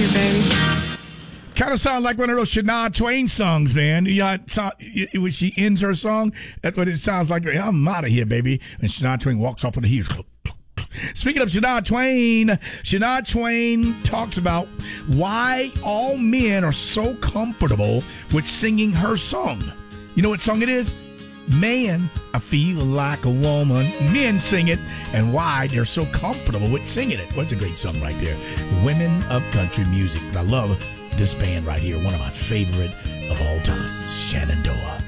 here, baby. Kind of sound like one of those Shania Twain songs, man. When she ends her song, that's what it sounds like. I'm out of here, baby. And Shania Twain walks off with the heels. Speaking of Shania Twain talks about why all men are so comfortable with singing her song. You know what song it is? Man, I Feel Like a Woman. Men sing it, and why they're so comfortable with singing it. What's a great song right there? Women of Country Music. But I love this band right here, one of my favorite of all time, Shenandoah.